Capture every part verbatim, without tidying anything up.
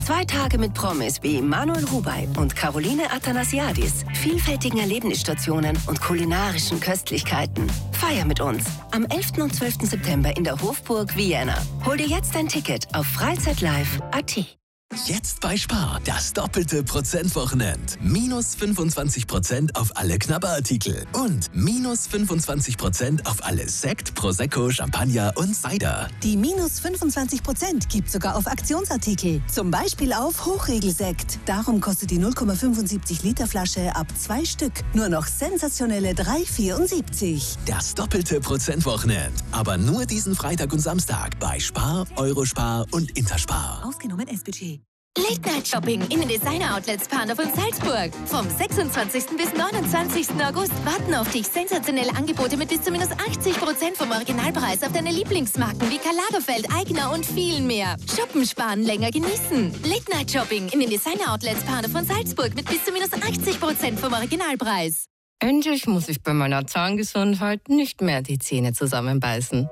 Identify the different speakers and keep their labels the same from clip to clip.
Speaker 1: Zwei Tage mit Promis wie Manuel Rubey und Caroline Athanasiadis, vielfältigen Erlebnisstationen und kulinarischen Köstlichkeiten. Feier mit uns am elften und zwölften September in der Hofburg Vienna. Hol dir jetzt ein Ticket auf freizeitlive punkt a t.
Speaker 2: Jetzt bei Spar, das doppelte Prozentwochenend. Minus fünfundzwanzig Prozent auf alle Knabberartikel und minus fünfundzwanzig Prozent auf alle Sekt, Prosecco, Champagner und Cider.
Speaker 3: Die minus fünfundzwanzig Prozent gibt sogar auf Aktionsartikel. Zum Beispiel auf Hochregelsekt. Darum kostet die null Komma fünfundsiebzig Liter Flasche ab zwei Stück nur noch sensationelle drei Komma vierundsiebzig.
Speaker 2: Das doppelte Prozentwochenend. Aber nur diesen Freitag und Samstag bei Spar, Eurospar und Interspar.
Speaker 3: Ausgenommen S-Budget.
Speaker 4: Late-Night-Shopping in den Designer-Outlets Pandorf und Salzburg. Vom sechsundzwanzigsten bis neunundzwanzigsten August warten auf dich sensationelle Angebote mit bis zu minus achtzig Prozent vom Originalpreis auf deine Lieblingsmarken wie Karl Lagerfeld, Aigner und viel mehr. Shoppen, sparen, länger genießen. Late-Night-Shopping in den Designer-Outlets Pandorf und Salzburg mit bis zu minus achtzig Prozent vom Originalpreis.
Speaker 5: Endlich muss ich bei meiner Zahngesundheit nicht mehr die Zähne zusammenbeißen.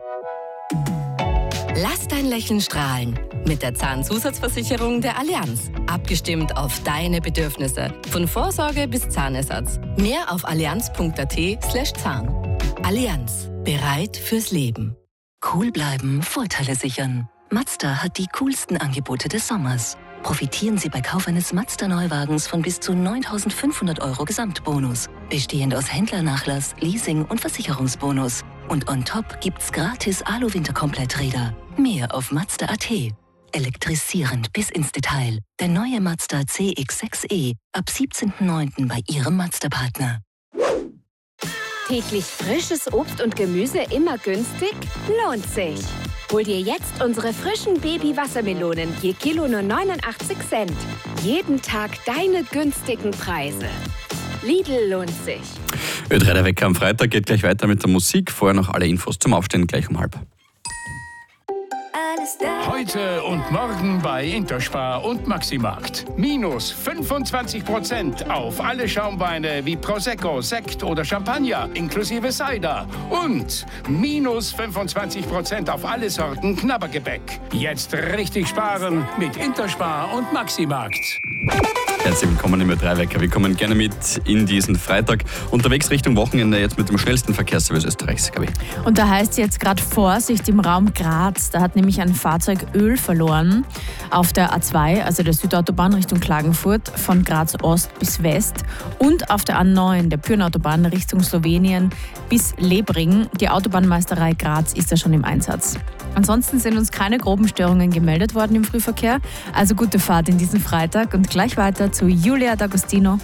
Speaker 5: Lass dein Lächeln strahlen mit der Zahnzusatzversicherung der Allianz. Abgestimmt auf deine Bedürfnisse. Von Vorsorge bis Zahnersatz. Mehr auf allianz punkt a t slash zahn. Allianz. Bereit fürs Leben.
Speaker 6: Cool bleiben, Vorteile sichern. Mazda hat die coolsten Angebote des Sommers. Profitieren Sie bei Kauf eines Mazda-Neuwagens von bis zu neuntausendfünfhundert Euro Gesamtbonus. Bestehend aus Händlernachlass, Leasing und Versicherungsbonus. Und on top gibt's gratis Alu-Winterkompletträder. Mehr auf Mazda punkt a t. Elektrisierend bis ins Detail. Der neue Mazda C X sechs e ab siebzehnten neunten bei Ihrem Mazda-Partner.
Speaker 7: Täglich frisches Obst und Gemüse immer günstig? Lohnt sich. Hol dir jetzt unsere frischen Baby-Wassermelonen je Kilo nur neunundachtzig Cent. Jeden Tag deine günstigen Preise. Lidl lohnt sich.
Speaker 8: Ö drei, der Wecker am Freitag geht gleich weiter mit der Musik. Vorher noch alle Infos zum Aufstehen gleich um halb.
Speaker 9: Heute und morgen bei Interspar und Maximarkt. Minus fünfundzwanzig Prozent auf alle Schaumweine wie Prosecco, Sekt oder Champagner inklusive Cider. Und minus fünfundzwanzig Prozent auf alle Sorten Knabbergebäck. Jetzt richtig sparen mit Interspar und Maximarkt.
Speaker 8: Herzlich willkommen im Ö drei Wecker. Wir kommen gerne mit in diesen Freitag. Unterwegs Richtung Wochenende jetzt mit dem schnellsten Verkehrsservice Österreichs, Gabi.
Speaker 10: Und da heißt jetzt gerade Vorsicht im Raum Graz. Da hat nämlich ein Fahrzeug Öl verloren auf der A zwei, also der Südautobahn Richtung Klagenfurt, von Graz Ost bis West, und auf der A neun, der Pyreneautobahn Richtung Slowenien bis Lebring. Die Autobahnmeisterei Graz ist da schon im Einsatz. Ansonsten sind uns keine groben Störungen gemeldet worden im Frühverkehr. Also gute Fahrt in diesen Freitag und gleich weiter zu Julia D'Agostino.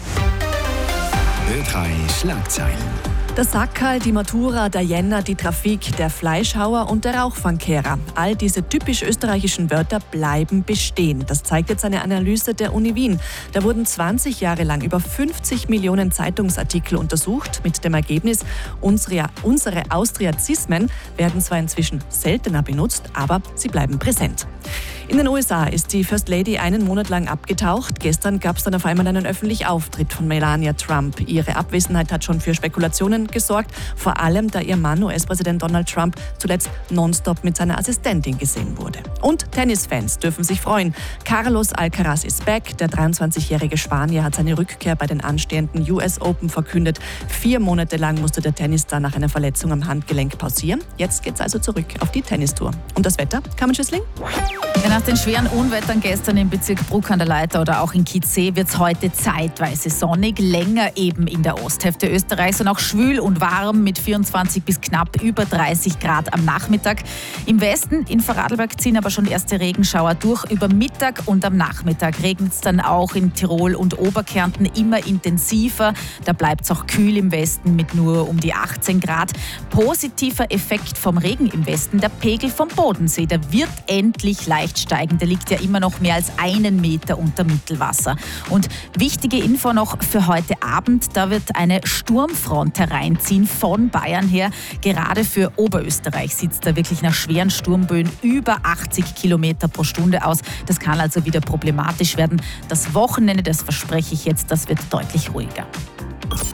Speaker 2: Ö drei Schlagzeilen.
Speaker 11: Der Sackerl, die Matura, der Jänner, die Trafik, der Fleischhauer und der Rauchfangkehrer. All diese typisch österreichischen Wörter bleiben bestehen. Das zeigt jetzt eine Analyse der Uni Wien. Da wurden zwanzig Jahre lang über fünfzig Millionen Zeitungsartikel untersucht. Mit dem Ergebnis, unsere, unsere Austriazismen werden zwar inzwischen seltener benutzt, aber sie bleiben präsent. In den U S A ist die First Lady einen Monat lang abgetaucht. Gestern gab es dann auf einmal einen öffentlichen Auftritt von Melania Trump. Ihre Abwesenheit hat schon für Spekulationen gesorgt, vor allem da ihr Mann, U S-Präsident Donald Trump, zuletzt nonstop mit seiner Assistentin gesehen wurde. Und Tennisfans dürfen sich freuen. Carlos Alcaraz ist back. Der dreiundzwanzigjährige Spanier hat seine Rückkehr bei den anstehenden U S Open verkündet. Vier Monate lang musste der Tennisstar nach einer Verletzung am Handgelenk pausieren. Jetzt geht's also zurück auf die Tennistour. Und das Wetter, Carmen Schüssling?
Speaker 10: Ja, nach den schweren Unwettern gestern im Bezirk Bruck an der Leitha oder auch in Kitzee wird es heute zeitweise sonnig, länger eben in der Osthälfte Österreichs und auch schwül und warm mit vierundzwanzig bis knapp über dreißig Grad am Nachmittag. Im Westen, in Vorarlberg, ziehen aber schon erste Regenschauer durch. Über Mittag und am Nachmittag regnet es dann auch in Tirol und Oberkärnten immer intensiver. Da bleibt es auch kühl im Westen mit nur um die achtzehn Grad. Positiver Effekt vom Regen im Westen, der Pegel vom Bodensee, der wird endlich leicht steigen. Der liegt ja immer noch mehr als einen Meter unter Mittelwasser. Und wichtige Info noch für heute Abend, da wird eine Sturmfront hereinziehen von Bayern her. Gerade für Oberösterreich sieht es da wirklich nach schweren Sturmböen über achtzig Kilometer pro Stunde aus. Das kann also wieder problematisch werden. Das Wochenende, das verspreche ich jetzt, das wird deutlich ruhiger.